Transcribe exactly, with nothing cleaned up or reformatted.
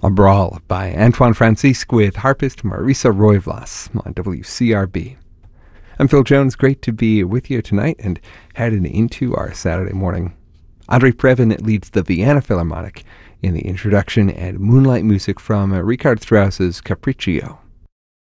A Brawl by Antoine Francisque with harpist Marisa Roivlas on W C R B. I'm Phil Jones. Great to be with you tonight and heading into our Saturday morning. Andre Previn leads the Vienna Philharmonic in the introduction and moonlight music from Richard Strauss's Capriccio.